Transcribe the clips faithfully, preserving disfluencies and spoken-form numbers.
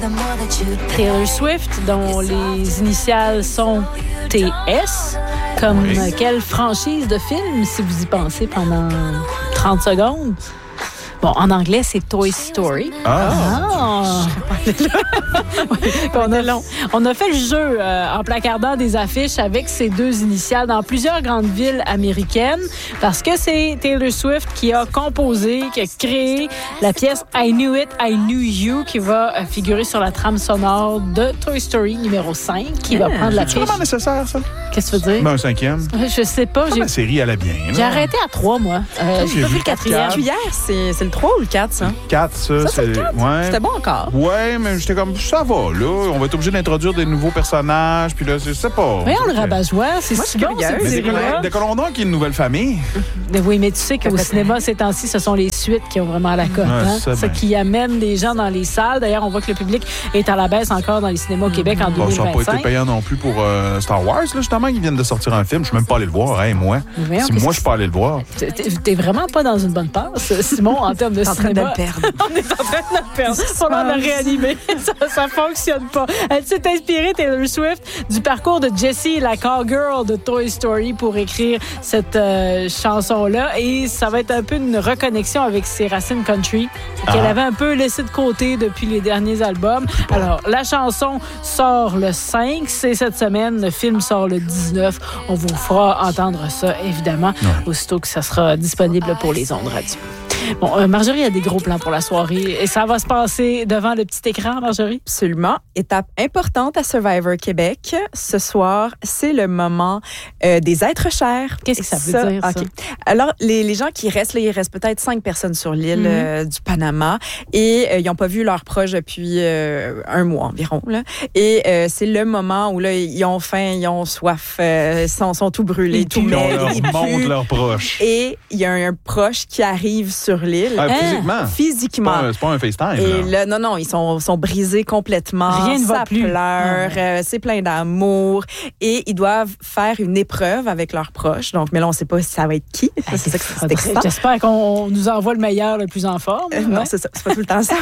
Taylor Swift, dont les initiales sont T S, comme oui. Quelle franchise de film, si vous y pensez pendant trente secondes? Bon, en anglais, c'est Toy Story. Ah! ah. on, a, on a fait le jeu euh, en placardant des affiches avec ces deux initiales dans plusieurs grandes villes américaines parce que c'est Taylor Swift qui a composé, qui a créé la pièce I Knew It, I Knew You qui va euh, figurer sur la trame sonore de Toy Story numéro cinq qui ah, va prendre l'affiche. C'est vraiment nécessaire, ça? Qu'est-ce que tu veux dire? Ben, un cinquième. Je sais pas. J'ai... La série, elle a bien. Là. J'ai arrêté à trois, moi. Euh, j'ai, j'ai pas vu le quatrième. Hier, c'est, c'est le trois ou le quatre, ça? quatre, ça. Ça, c'est, c'est le quatre? Ouais. C'était bon encore. Ouais, mais j'étais comme, ça va, là. On va être obligé d'introduire des nouveaux personnages, puis là, je sais pas. Mais on le rabat-joie, c'est moi, si bon, c'est mais des Colondons qui est une nouvelle famille. Mais oui, mais tu sais qu'au cinéma, ces temps-ci, ce sont les suites qui ont vraiment la cote. Ouais, hein? Ce qui amène les gens dans les salles. D'ailleurs, on voit que le public est à la baisse encore dans les cinémas au Québec en deux mille vingt-cinq. Bon, ça n'a pas été payant non plus pour euh, Star Wars, là, justement, qui viennent de sortir un film. Je ne suis même pas allé le voir, hein, moi. Mais si moi, je suis pas allé le voir. T'es, t'es vraiment pas dans une bonne passe, Simon, en termes de cinéma. En train de le perdre. On est en train de le perdre. On l'a réanimé. Ça, ça fonctionne pas. Elle s'est inspirée, Taylor Swift, du parcours de Jessie, la cowgirl de Toy Story, pour écrire cette euh, chanson-là. Et ça va être un peu une reconnexion avec ses racines country ah. qu'elle avait un peu laissé de côté depuis les derniers albums. Alors, la chanson sort le cinq, c'est cette semaine. Le film sort le dix-neuf. On vous fera entendre ça, évidemment, ouais. aussitôt que ça sera disponible pour les ondes radio. Bon, euh, Marjorie a des gros plans pour la soirée et ça va se passer devant le petit écran, Marjorie? Absolument. Étape importante à Survivor Québec. Ce soir, c'est le moment euh, des êtres chers. Qu'est-ce que ça veut ça, dire, ça? Okay. Alors, les, les gens qui restent, là, il reste peut-être cinq personnes sur l'île mm-hmm. euh, du Panama et euh, ils n'ont pas vu leurs proches depuis euh, un mois environ. Là. Et euh, c'est le moment où là, ils ont faim, ils ont soif, euh, sont, sont tout brûlés, tout maigres. Ils montrent leurs proches. Et il y a un, un proche qui arrive sur l'île. Ah, physiquement? Hein? Physiquement. C'est pas, c'est pas un FaceTime. Et là. là, non, non, ils sont, sont brisés complètement. Rien ne ça va plus. pleure, ah. euh, c'est plein d'amour. Et ils doivent faire une épreuve avec leurs proches. Donc, mais là, on ne sait pas si ça va être qui. Ah, c'est, c'est, ça c'est excitant. J'espère qu'on nous envoie le meilleur, le plus en forme. Euh, non, ouais. c'est ça. C'est pas tout le temps ça.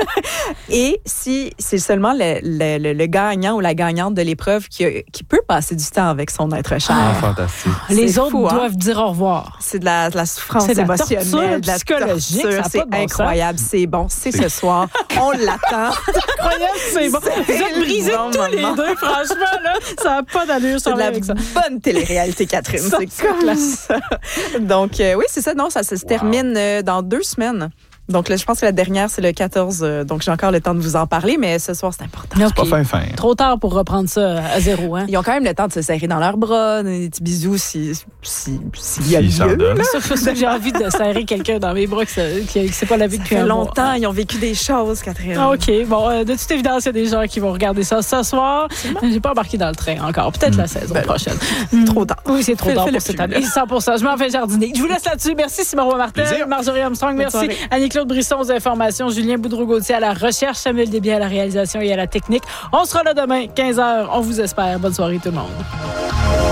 Et si c'est seulement le, le, le, le gagnant ou la gagnante de l'épreuve qui, a, qui peut passer du temps avec son être cher. Ah, fantastique. Les c'est autres fou, doivent hein? dire au revoir. C'est de la, de la souffrance c'est de émotionnelle, la torture de la psychologique. torture. Ça c'est bon incroyable. Sens. C'est bon. C'est, c'est ce soir. On l'attend. C'est incroyable. C'est bon. C'est Vous êtes brisés bon tous moment. Les deux. Franchement, là, ça n'a pas d'allure. C'est de la avec ça. bonne télé-réalité, Catherine. Ça, c'est comme ça. Donc, euh, oui, c'est ça. Non, ça, ça se wow. termine euh, dans deux semaines. Donc, là, je pense que la dernière, c'est le quatorze. Euh, donc, j'ai encore le temps de vous en parler, mais ce soir, c'est important. Okay. C'est pas fin, fin. Trop tard pour reprendre ça à zéro. Hein? Ils ont quand même le temps de se serrer dans leurs bras, des petits bisous si, si, si, s'il y a si lieu. C'est sûr que j'ai envie de serrer quelqu'un dans mes bras qui ne s'est pas lavé depuis un mois. Ça fait longtemps, ils ont vécu des choses, Catherine. Ah, OK. Bon, euh, de toute évidence, il y a des gens qui vont regarder ça ce soir. J'ai pas embarqué dans le train encore. Peut-être mmh. la saison ben, prochaine. C'est trop tard. Oui, c'est trop fais, tard fais pour cette année. cent pour cent. Je m'en fais jardiner. Je vous laisse là-dessus. Merci, Simon Roy-Martel. Marjorie Armstrong, merci. Annie-Claude Brisson aux informations. Julien Boudreau-Gauthier à la recherche, Samuel Desbiens à la réalisation et à la technique. On sera là demain, quinze heures. On vous espère. Bonne soirée tout le monde.